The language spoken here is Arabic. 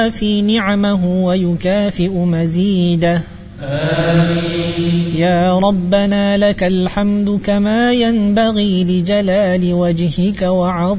في نعمه ويكافئ مزيده. آمين. يا ربنا لك الحمد كما ينبغي لجلال وجهك وعظمتك